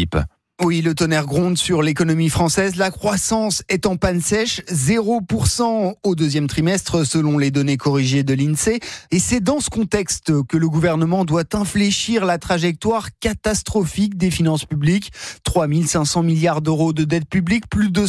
Philippe. Oui, le tonnerre gronde sur l'économie française. La croissance est en panne sèche, 0% au deuxième trimestre selon les données corrigées de l'INSEE. Et c'est dans ce contexte que le gouvernement doit infléchir la trajectoire catastrophique des finances publiques. 3 500 milliards d'euros de dette publique, plus de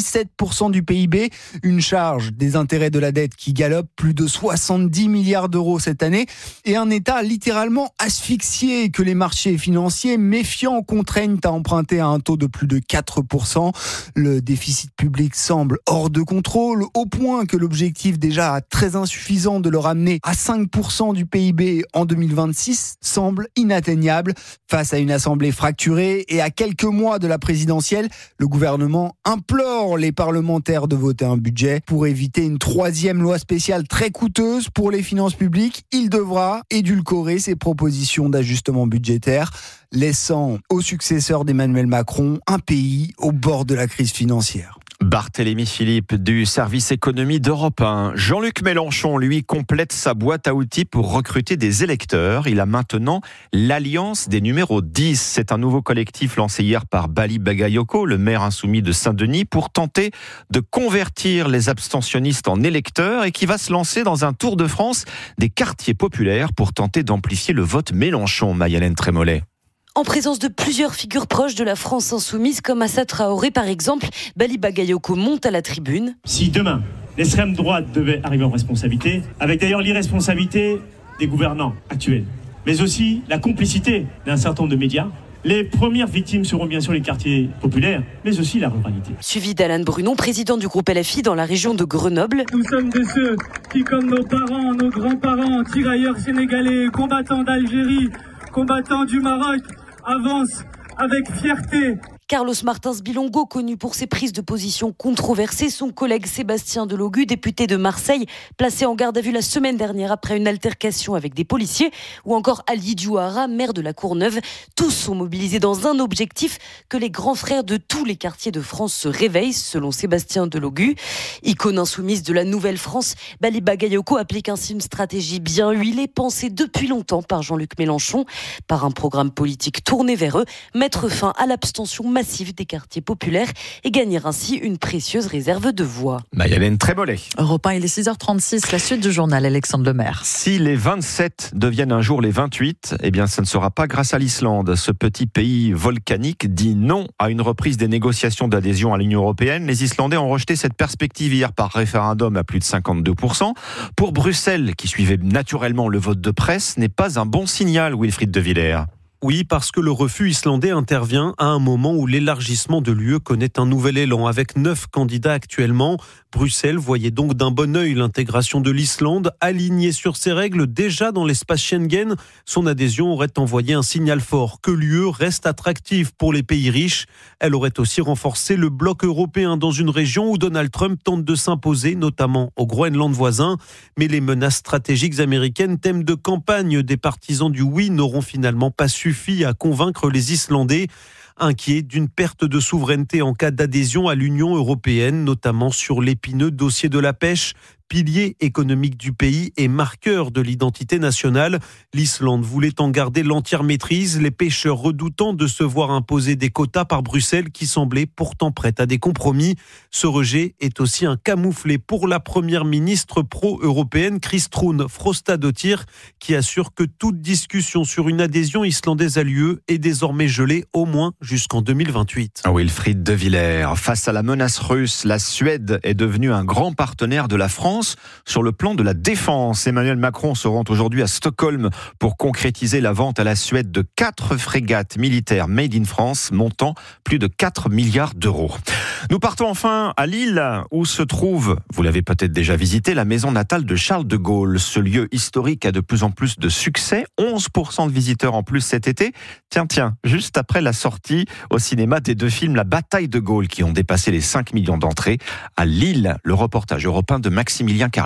117% du PIB. Une charge des intérêts de la dette qui galope, plus de 70 milliards d'euros cette année. Et un État littéralement asphyxié que les marchés financiers méfiants contraignent à emprunter à un taux de plus de 4%. Le déficit public semble hors de contrôle, au point que l'objectif déjà très insuffisant de le ramener à 5% du PIB en 2026 semble inatteignable. Face à une assemblée fracturée et à quelques mois de la présidentielle, le gouvernement implore les parlementaires de voter un budget. Pour éviter une troisième loi spéciale très coûteuse pour les finances publiques, il devra édulcorer ses propositions d'ajustement budgétaire, laissant au successeur d'Emmanuel Macron un pays au bord de la crise financière. Barthélémy Philippe du service économie d'Europe 1. Jean-Luc Mélenchon, lui, complète sa boîte à outils pour recruter des électeurs. Il a maintenant l'Alliance des numéros 10. C'est un nouveau collectif lancé hier par Bali Bagayoko, le maire insoumis de Saint-Denis, pour tenter de convertir les abstentionnistes en électeurs et qui va se lancer dans un tour de France des quartiers populaires pour tenter d'amplifier le vote Mélenchon. Mayalène Trémollet. En présence de plusieurs figures proches de la France insoumise, comme Assa Traoré par exemple, Bali Bagayoko monte à la tribune. Si demain, l'extrême droite devait arriver en responsabilité, avec d'ailleurs l'irresponsabilité des gouvernants actuels, mais aussi la complicité d'un certain nombre de médias, les premières victimes seront bien sûr les quartiers populaires, mais aussi la ruralité. Suivi d'Alain Brunon, président du groupe LFI dans la région de Grenoble. Nous sommes de ceux qui, comme nos parents, nos grands-parents, tirailleurs sénégalais, combattants d'Algérie, combattants du Maroc, avance avec fierté. Carlos Martins Bilongo, connu pour ses prises de position controversées, son collègue Sébastien Delogu, député de Marseille, placé en garde à vue la semaine dernière après une altercation avec des policiers, ou encore Ali Diouara, maire de la Courneuve. Tous sont mobilisés dans un objectif, que les grands frères de tous les quartiers de France se réveillent, selon Sébastien Delogu. Icône insoumise de la Nouvelle-France, Bali Bagayoko applique ainsi une stratégie bien huilée, pensée depuis longtemps par Jean-Luc Mélenchon. Par un programme politique tourné vers eux, mettre fin à l'abstention massif des quartiers populaires et gagner ainsi une précieuse réserve de voix. Mayalène Trémollet. Europe 1, il est 6h36, la suite du journal, Alexandre Lemaire. Si les 27 deviennent un jour les 28, eh bien, ça ne sera pas grâce à l'Islande. Ce petit pays volcanique dit non à une reprise des négociations d'adhésion à l'Union européenne. Les Islandais ont rejeté cette perspective hier par référendum à plus de 52%. Pour Bruxelles, qui suivait naturellement le vote de presse, n'est pas un bon signal, Wilfried de Villers. Oui, parce que le refus islandais intervient à un moment où l'élargissement de l'UE connaît un nouvel élan, avec 9 candidats actuellement. Bruxelles voyait donc d'un bon œil l'intégration de l'Islande, alignée sur ses règles déjà dans l'espace Schengen. Son adhésion aurait envoyé un signal fort que l'UE reste attractive pour les pays riches. Elle aurait aussi renforcé le bloc européen dans une région où Donald Trump tente de s'imposer, notamment au Groenland voisin. Mais les menaces stratégiques américaines, thème de campagne des partisans du oui, n'auront finalement pas suffi à convaincre les Islandais, inquiets d'une perte de souveraineté en cas d'adhésion à l'Union européenne, notamment sur l'épineux dossier de la pêche. Pilier économique du pays et marqueur de l'identité nationale. L'Islande voulait en garder l'entière maîtrise, les pêcheurs redoutant de se voir imposer des quotas par Bruxelles qui semblait pourtant prête à des compromis. Ce rejet est aussi un camouflet pour la première ministre pro-européenne Kristrún Frostadóttir, qui assure que toute discussion sur une adhésion islandaise à l'UE est désormais gelée au moins jusqu'en 2028. Wilfried de Villers, face à la menace russe, la Suède est devenue un grand partenaire de la France sur le plan de la défense. Emmanuel Macron se rend aujourd'hui à Stockholm pour concrétiser la vente à la Suède de 4 frégates militaires made in France, montant plus de 4 milliards d'euros. Nous partons enfin à Lille, où se trouve, vous l'avez peut-être déjà visité, la maison natale de Charles de Gaulle. Ce lieu historique a de plus en plus de succès, 11% de visiteurs en plus cet été. Tiens, juste après la sortie au cinéma des 2 films La Bataille de Gaulle, qui ont dépassé les 5 millions d'entrées. À Lille, le reportage européen de Maximilien Carlier.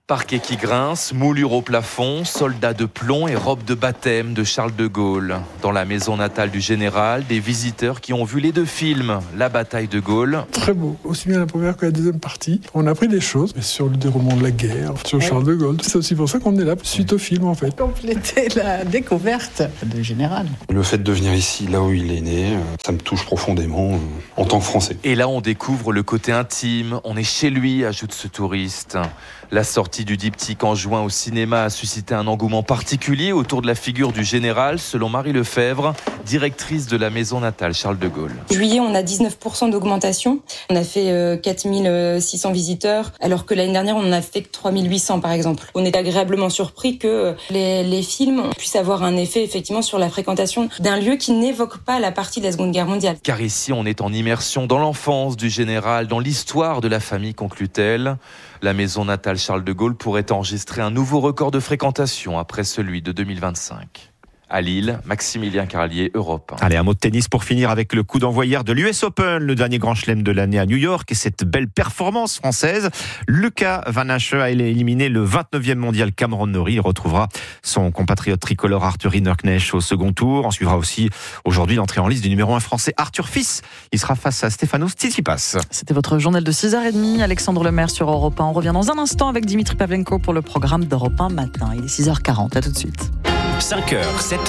Parquet qui grince, moulure au plafond, soldats de plomb et robe de baptême de Charles de Gaulle. Dans la maison natale du général, des visiteurs qui ont vu les 2 films, La bataille de Gaulle. Très beau, aussi bien la première que la deuxième partie. On a appris des choses sur le déroulement de la guerre, sur Charles de Gaulle. C'est aussi pour ça qu'on est là, suite au film en fait. Compléter la découverte du général. Le fait de venir ici, là où il est né, ça me touche profondément en tant que Français. Et là, on découvre le côté intime. On est chez lui, ajoute ce touriste. La sortie du diptyque en juin au cinéma a suscité un engouement particulier autour de la figure du général, selon Marie Lefebvre, directrice de la maison natale Charles de Gaulle. Juillet, on a 19% d'augmentation. On a fait 4600 visiteurs, alors que l'année dernière, on en a fait que 3800 par exemple. On est agréablement surpris que les films puissent avoir un effet effectivement sur la fréquentation d'un lieu qui n'évoque pas la partie de la Seconde Guerre mondiale. Car ici, on est en immersion dans l'enfance du général, dans l'histoire de la famille, conclut-elle. La maison natale Charles de Gaulle pourrait enregistrer un nouveau record de fréquentation après celui de 2025. À Lille, Maximilien Carlier, Europe 1. Allez, un mot de tennis pour finir avec le coup d'envoi hier de l'US Open, le dernier grand chelem de l'année à New York, et cette belle performance française. Lucas Van Hache a éliminé le 29e mondial Cameron Norrie. Il retrouvera son compatriote tricolore Arthur Hinderknecht au second tour. On suivra aussi aujourd'hui l'entrée en liste du numéro 1 français Arthur Fils. Il sera face à Stefanos Tsitsipas. C'était votre journal de 6h30, Alexandre Lemaire sur Europe 1. On revient dans un instant avec Dimitri Pavlenko pour le programme d'Europe 1 matin. Il est 6h40, à tout de suite. 5h, 7h.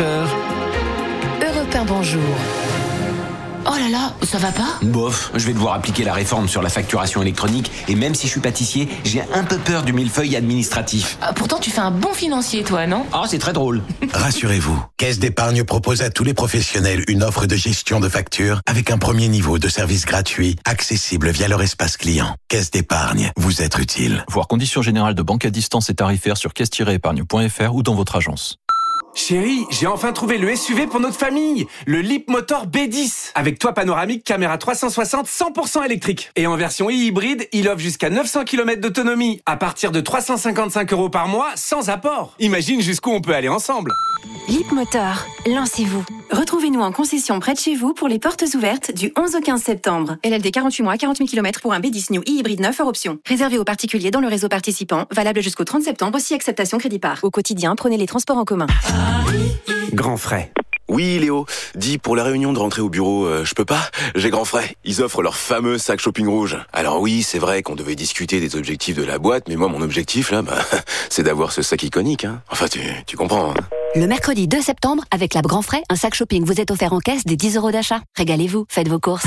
Europe 1, bonjour. Oh là là, ça va pas ? Bof, je vais devoir appliquer la réforme sur la facturation électronique et même si je suis pâtissier, j'ai un peu peur du millefeuille administratif. Pourtant, tu fais un bon financier, toi, non ? Ah, c'est très drôle. Rassurez-vous, Caisse d'épargne propose à tous les professionnels une offre de gestion de factures avec un premier niveau de service gratuit, accessible via leur espace client. Caisse d'épargne, vous être utile. Voir conditions générales de banque à distance et tarifaires sur caisse-épargne.fr ou dans votre agence. Chérie, j'ai enfin trouvé le SUV pour notre famille, le Leapmotor B10, avec toit panoramique, caméra 360, 100% électrique. Et en version e-hybride, il offre jusqu'à 900 km d'autonomie, à partir de 355 € par mois, sans apport. Imagine jusqu'où on peut aller ensemble. Leapmotor, lancez-vous. Retrouvez-nous en concession près de chez vous pour les portes ouvertes du 11 au 15 septembre. LLD 48 mois, 40 000 km pour un B10 New e-hybride 9 hors option. Réservé aux particuliers dans le réseau participant, valable jusqu'au 30 septembre, si acceptation crédit par. Au quotidien, prenez les transports en commun. Grand frais. Oui, Léo. Dis, pour la réunion de rentrée au bureau, je peux pas ? J'ai grand frais. Ils offrent leur fameux sac shopping rouge. Alors oui, c'est vrai qu'on devait discuter des objectifs de la boîte, mais moi, mon objectif, là, c'est d'avoir ce sac iconique, hein. Enfin, tu comprends, hein. Le mercredi 2 septembre, avec Lab Grand Frais, un sac shopping vous est offert en caisse des 10 € d'achat. Régalez-vous, faites vos courses.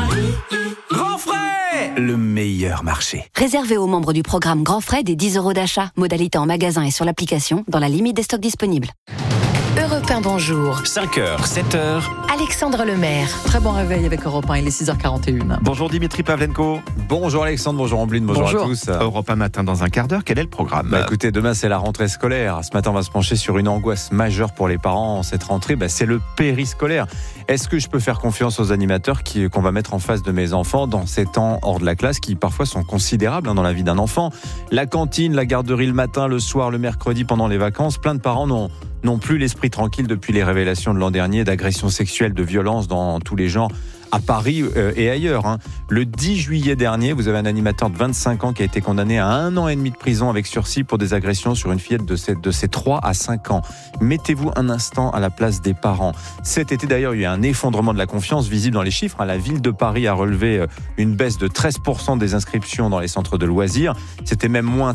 Grand frais ! Le meilleur marché. Réservé aux membres du programme Grand Frais des 10 € d'achat. Modalité en magasin et sur l'application, dans la limite des stocks disponibles. Europe 1, bonjour. 5h, 7h. Alexandre Lemaire. Très bon réveil avec Europe 1, il est 6h41. Bonjour Dimitri Pavlenko. Bonjour Alexandre, bonjour Ambline, bonjour à tous. Europe 1 matin dans un quart d'heure, quel est le programme ? Écoutez, demain c'est la rentrée scolaire. Ce matin on va se pencher sur une angoisse majeure pour les parents en cette rentrée, c'est le périscolaire. Est-ce que je peux faire confiance aux animateurs qu'on va mettre en face de mes enfants dans ces temps hors de la classe qui parfois sont considérables dans la vie d'un enfant ? La cantine, la garderie le matin, le soir, le mercredi, pendant les vacances, plein de parents n'ont plus l'esprit tranquille depuis les révélations de l'an dernier d'agressions sexuelles, de violences dans tous les genres à Paris et ailleurs. Le 10 juillet dernier, vous avez un animateur de 25 ans qui a été condamné à 1 an et demi de prison avec sursis pour des agressions sur une fillette de ses 3 à 5 ans. Mettez-vous un instant à la place des parents. Cet été d'ailleurs, il y a eu un effondrement de la confiance visible dans les chiffres. La ville de Paris a relevé une baisse de 13% des inscriptions dans les centres de loisirs. C'était même moins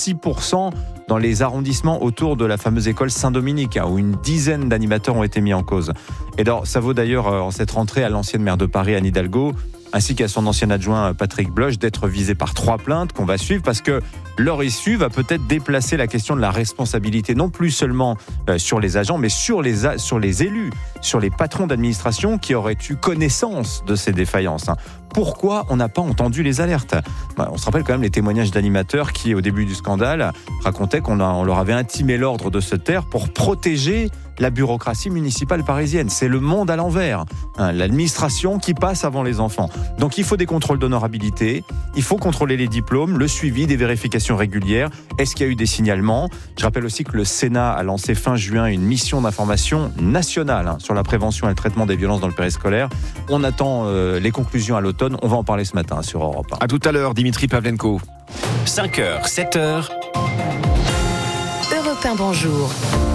36% dans les arrondissements autour de la fameuse école Saint-Dominique, où une dizaine d'animateurs ont été mis en cause. Et alors, ça vaut d'ailleurs en cette rentrée à l'ancienne maire de Paris, Anne Hidalgo, ainsi qu'à son ancien adjoint Patrick Bloch, d'être visé par 3 plaintes qu'on va suivre parce que leur issue va peut-être déplacer la question de la responsabilité, non plus seulement sur les agents, mais sur les élus, sur les patrons d'administration qui auraient eu connaissance de ces défaillances. Pourquoi on n'a pas entendu les alertes ? On se rappelle quand même les témoignages d'animateurs qui, au début du scandale, racontaient qu'on leur avait intimé l'ordre de se taire pour protéger la bureaucratie municipale parisienne. C'est le monde à l'envers. L'administration qui passe avant les enfants. Donc il faut des contrôles d'honorabilité, il faut contrôler les diplômes, le suivi, des vérifications régulières. Est-ce qu'il y a eu des signalements ? Je rappelle aussi que le Sénat a lancé fin juin une mission d'information nationale sur la prévention et le traitement des violences dans le périscolaire. On attend les conclusions à l'automne. On va en parler ce matin sur Europe 1. À tout à l'heure, Dimitri Pavlenko. 5h, 7h. 1 Bonjour.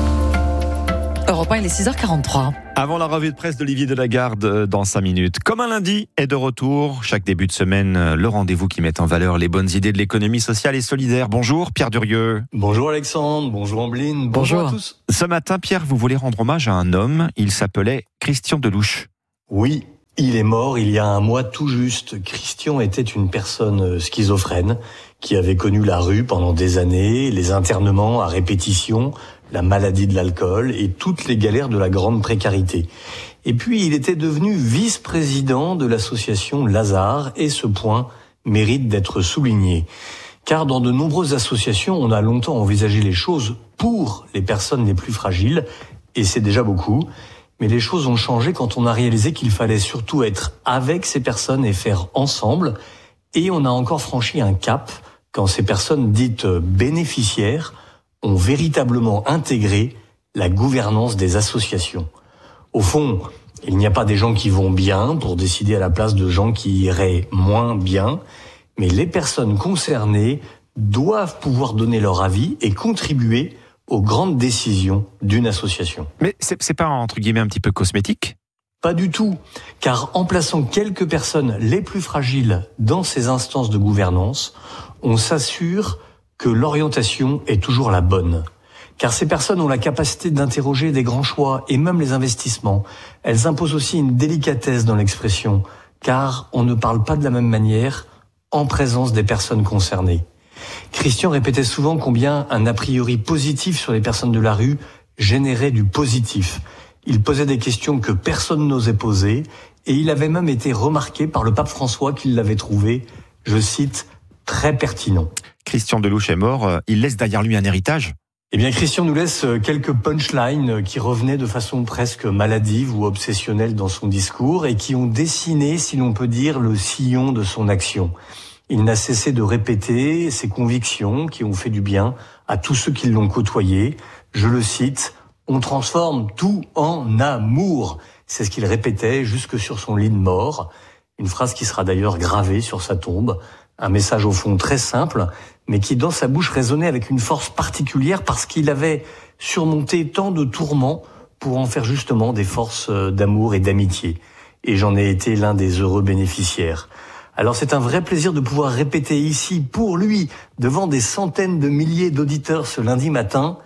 Europe 1, il est 6h43. Avant la revue de presse d'Olivier Delagarde dans 5 minutes. Comme un lundi est de retour, chaque début de semaine, le rendez-vous qui met en valeur les bonnes idées de l'économie sociale et solidaire. Bonjour Pierre Durieux. Bonjour Alexandre, bonjour Ambline, bonjour à tous. Ce matin, Pierre, vous voulez rendre hommage à un homme, il s'appelait Christian Delouche. Oui, il est mort il y a un mois tout juste. Christian était une personne schizophrène qui avait connu la rue pendant des années, les internements à répétition, la maladie de l'alcool et toutes les galères de la grande précarité. Et puis il était devenu vice-président de l'association Lazare et ce point mérite d'être souligné. Car dans de nombreuses associations, on a longtemps envisagé les choses pour les personnes les plus fragiles et c'est déjà beaucoup. Mais les choses ont changé quand on a réalisé qu'il fallait surtout être avec ces personnes et faire ensemble. Et on a encore franchi un cap quand ces personnes dites bénéficiaires ont véritablement intégré la gouvernance des associations. Au fond, il n'y a pas des gens qui vont bien pour décider à la place de gens qui iraient moins bien, mais les personnes concernées doivent pouvoir donner leur avis et contribuer aux grandes décisions d'une association. Mais c'est pas entre guillemets un petit peu cosmétique ? Pas du tout, car en plaçant quelques personnes les plus fragiles dans ces instances de gouvernance, on s'assure que l'orientation est toujours la bonne. Car ces personnes ont la capacité d'interroger des grands choix et même les investissements. Elles imposent aussi une délicatesse dans l'expression, car on ne parle pas de la même manière en présence des personnes concernées. Christian répétait souvent combien un a priori positif sur les personnes de la rue générait du positif. Il posait des questions que personne n'osait poser et il avait même été remarqué par le pape François qui l'avait trouvé, je cite, très pertinent. Christian Delouche est mort, il laisse derrière lui un héritage ? Eh bien, Christian nous laisse quelques punchlines qui revenaient de façon presque maladive ou obsessionnelle dans son discours et qui ont dessiné, si l'on peut dire, le sillon de son action. Il n'a cessé de répéter ses convictions qui ont fait du bien à tous ceux qui l'ont côtoyé. Je le cite, « On transforme tout en amour ». C'est ce qu'il répétait jusque sur son lit de mort. Une phrase qui sera d'ailleurs gravée sur sa tombe. Un message au fond très simple, mais qui dans sa bouche résonnait avec une force particulière parce qu'il avait surmonté tant de tourments pour en faire justement des forces d'amour et d'amitié. Et j'en ai été l'un des heureux bénéficiaires. Alors c'est un vrai plaisir de pouvoir répéter ici, pour lui, devant des centaines de milliers d'auditeurs ce lundi matin,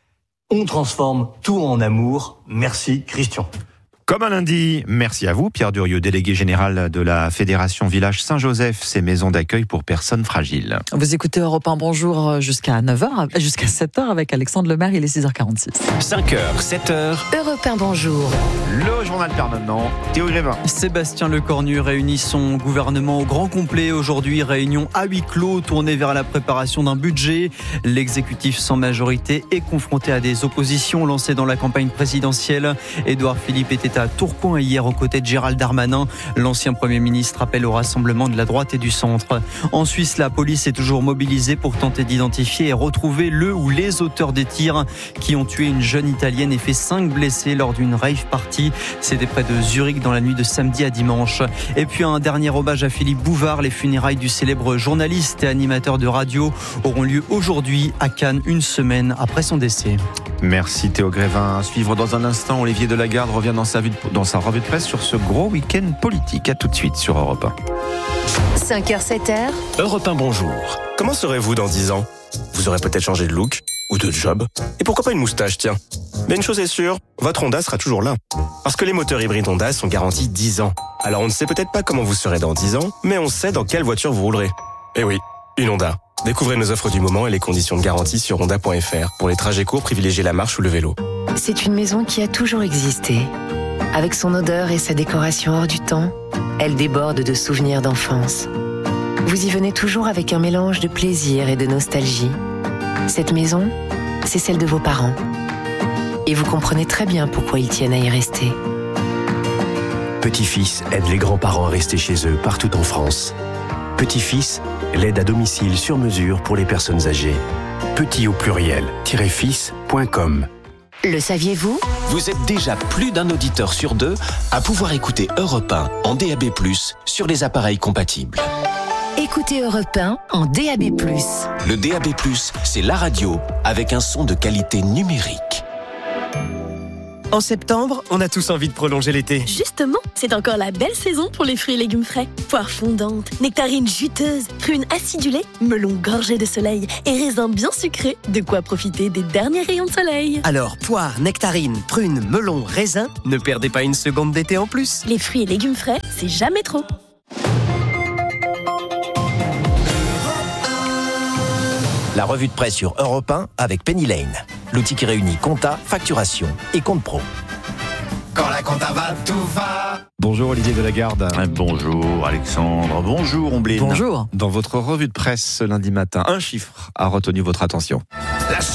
on transforme tout en amour. Merci Christian. Comme un lundi, merci à vous, Pierre Durieux, délégué général de la Fédération Village Saint-Joseph, ces maisons d'accueil pour personnes fragiles. Vous écoutez Europe 1 Bonjour jusqu'à 9h, jusqu'à 7h avec Alexandre Lemaire, il est 6h46. 5h, 7h, Europe 1 Bonjour. Le journal permanent, Théo Grévin. Sébastien Lecornu réunit son gouvernement au grand complet aujourd'hui. Réunion à huis clos, tournée vers la préparation d'un budget. L'exécutif sans majorité est confronté à des oppositions lancées dans la campagne présidentielle. Édouard Philippe était à Tourcoing hier aux côtés de Gérald Darmanin. L'ancien Premier ministre appelle au rassemblement de la droite et du centre. En Suisse, la police est toujours mobilisée pour tenter d'identifier et retrouver le ou les auteurs des tirs qui ont tué une jeune Italienne et fait 5 blessés lors d'une rave party. C'était près de Zurich dans la nuit de samedi à dimanche. Et puis un dernier hommage à Philippe Bouvard. Les funérailles du célèbre journaliste et animateur de radio auront lieu aujourd'hui à Cannes, une semaine après son décès. Merci Théo Grévin. À suivre dans un instant, Olivier Delagarde revient dans sa revue de presse sur ce gros week-end politique. À tout de suite sur Europe 1. 5h, 7h. Europe 1 Bonjour. Comment serez-vous dans 10 ans ? Vous aurez peut-être changé de look ou de job. Et pourquoi pas une moustache, tiens ? Mais une chose est sûre, votre Honda sera toujours là. Parce que les moteurs hybrides Honda sont garantis 10 ans. Alors on ne sait peut-être pas comment vous serez dans 10 ans, mais on sait dans quelle voiture vous roulerez. Eh oui, une Honda. Découvrez nos offres du moment et les conditions de garantie sur honda.fr. Pour les trajets courts, privilégiez la marche ou le vélo. C'est une maison qui a toujours existé. Avec son odeur et sa décoration hors du temps, elle déborde de souvenirs d'enfance. Vous y venez toujours avec un mélange de plaisir et de nostalgie. Cette maison, c'est celle de vos parents. Et vous comprenez très bien pourquoi ils tiennent à y rester. Petit-Fils aide les grands-parents à rester chez eux partout en France. Petit-Fils, l'aide à domicile sur mesure pour les personnes âgées. Petit au pluriel, -fils.com. Le saviez-vous ? Vous êtes déjà plus d'un auditeur sur 2 à pouvoir écouter Europe 1 en DAB+, sur les appareils compatibles. Écoutez Europe 1 en DAB+. Le DAB+, c'est la radio avec un son de qualité numérique. En septembre, on a tous envie de prolonger l'été. Justement, c'est encore la belle saison pour les fruits et légumes frais. Poires fondantes, nectarines juteuses, prunes acidulées, melons gorgés de soleil et raisins bien sucrés. De quoi profiter des derniers rayons de soleil. Alors, poires, nectarines, prunes, melons, raisins, ne perdez pas une seconde d'été en plus. Les fruits et légumes frais, c'est jamais trop. La revue de presse sur Europe 1 avec Penny Lane. L'outil qui réunit compta, facturation et compte pro. Quand la compta va, tout va. Bonjour Olivier Delagarde. Bonjour Alexandre. Bonjour Ombline. Bonjour. Dans votre revue de presse ce lundi matin, un chiffre a retenu votre attention.